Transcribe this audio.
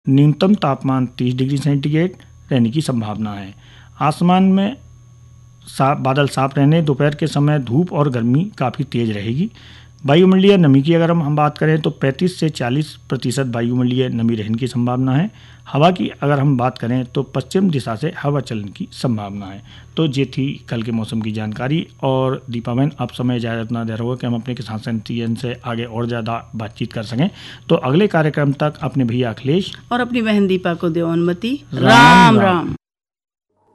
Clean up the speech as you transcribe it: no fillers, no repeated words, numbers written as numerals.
न्यूनतम तापमान 30 degree centigrade रहने की संभावना है। आसमान में बादल साफ रहने, दोपहर के समय धूप और गर्मी काफ़ी तेज़ रहेगी। वायुमंडलीय नमी की अगर हम बात करें तो 35 से 40% वायुमंडलीय नमी रहने की संभावना है। हवा की अगर हम बात करें तो पश्चिम दिशा से हवा चलने की संभावना है। तो ये थी कल के मौसम की जानकारी। और दीपा बहन, आप समय इजाज़त इतना दे रहे हो कि हम अपने किसान साथीजन से आगे और ज़्यादा बातचीत कर सकें। तो अगले कार्यक्रम तक अपने भैया अखिलेश और अपनी बहन दीपा को दो अनुमति। राम राम।